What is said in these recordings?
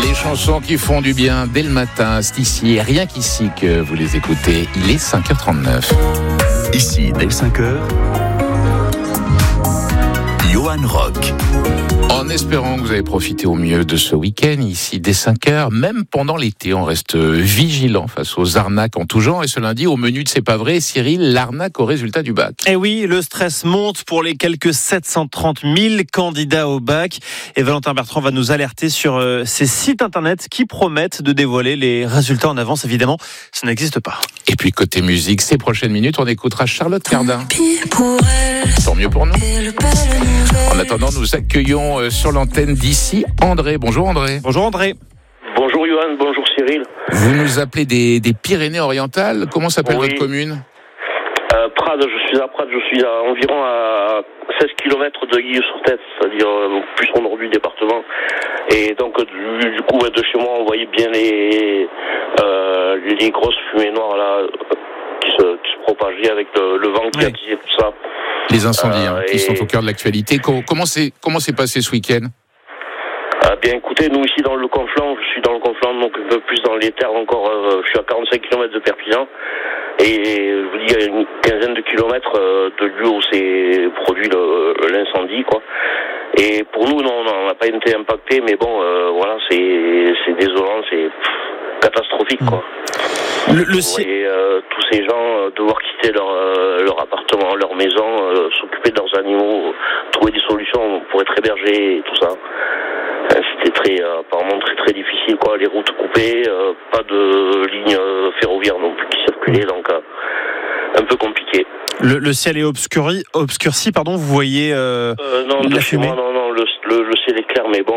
Les chansons qui font du bien dès le matin, c'est ici et rien qu'ici que vous les écoutez. Il est 5h39. Ici, dès 5h, Johan Rock. En espérant que vous avez profité au mieux de ce week-end, ici dès 5h, même pendant l'été, on reste vigilant face aux arnaques en tout genre. Et ce lundi, au menu de C'est pas vrai, Cyril, l'arnaque au résultat du bac. Et oui, le stress monte pour les quelques 730 000 candidats au bac. Et Valentin Bertrand va nous alerter sur ces sites internet qui promettent de dévoiler les résultats en avance. Évidemment, ça n'existe pas. Et puis côté musique, ces prochaines minutes, on écoutera Charlotte Cardin. Tant mieux pour nous. En attendant, nous accueillons sur l'antenne d'ici André. Bonjour André. Bonjour André. Bonjour Johan, bonjour Cyril. Vous nous appelez des Pyrénées-Orientales. Comment s'appelle votre commune ? Prades, je suis à Prades, je suis à environ à 16 km de Guilles-sur-Tête, c'est-à-dire plus au nord du département. Et donc du coup de chez moi on voyait bien les grosses fumées noires là qui se propageaient avec le vent qui attisait tout ça. Les incendies qui sont au cœur de l'actualité. Comment s'est passé ce week-end ? Bien écoutez, nous ici dans le Conflent, je suis dans le Conflent, donc un peu plus dans les terres encore, je suis à 45 km de Perpignan. Et je vous dis, il y a une quinzaine de kilomètres de lieu où s'est produit l'incendie, quoi. Et pour nous, non, on n'a pas été impacté, mais bon, voilà, c'est désolant, c'est catastrophique, quoi. Vous voyez tous ces gens devoir quitter leur appartement, leur maison, s'occuper de leurs animaux, trouver des solutions pour être hébergés et tout ça. C'était apparemment très difficile, quoi. Les routes coupées, pas de ligne ferroviaire non plus qui circulait, donc un peu compliqué. Le ciel est obscurci, vous voyez non, la fumée. Non, le ciel est clair, mais bon,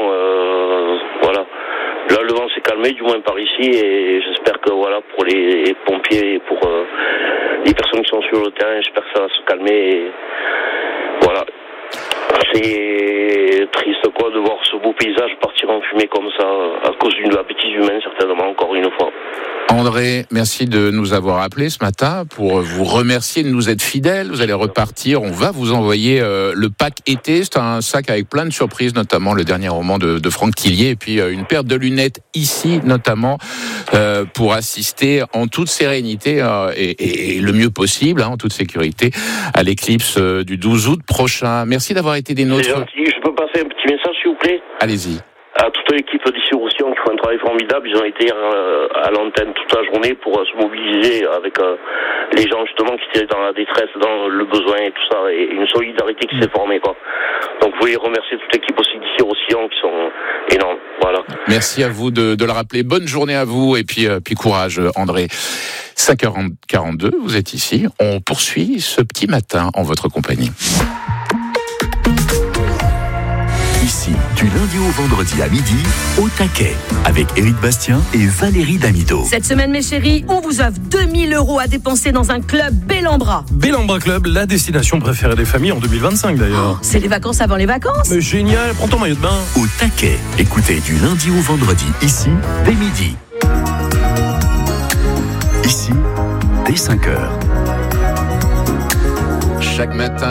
voilà. Là, le vent s'est calmé, du moins par ici, et j'espère que voilà, pour les pompiers et pour les personnes qui sont sur le terrain, j'espère que ça va se calmer. Et voilà. C'est triste, quoi, de voir ce beau paysage partir en fumée comme ça, à cause d'une bêtise humaine, certainement, encore une fois. André, merci de nous avoir appelés ce matin pour vous remercier de nous être fidèles. Vous allez repartir, on va vous envoyer le pack été. C'est un sac avec plein de surprises, notamment le dernier roman de Franck Tillier, et puis une paire de lunettes ici, notamment, pour assister en toute sérénité et le mieux possible, en toute sécurité, à l'éclipse du 12 août prochain. Merci d'avoir été des nôtres. C'est gentil, je peux passer un petit message, s'il vous plaît ? Allez-y. À toute l'équipe d'ici Roussillon qui font un travail formidable, ils ont été à l'antenne toute la journée pour se mobiliser avec les gens justement qui étaient dans la détresse, dans le besoin et tout ça, et une solidarité qui s'est formée, quoi. Donc vous voulez remercier toute l'équipe aussi d'ici Roussillon qui sont énormes. Voilà. Merci à vous de le rappeler. Bonne journée à vous et puis courage André. 5h42, vous êtes ici. On poursuit ce petit matin en votre compagnie. Ici, du lundi au vendredi à midi, au taquet, avec Éric Bastien et Valérie Damido. Cette semaine, mes chéris, on vous offre 2 000 € à dépenser dans un club Bellambra. Bellambra Club, la destination préférée des familles en 2025 d'ailleurs. C'est les vacances avant les vacances. Mais génial, prends ton maillot de bain. Au taquet, écoutez du lundi au vendredi, ici, dès midi. Ici, dès 5h. Chaque matin,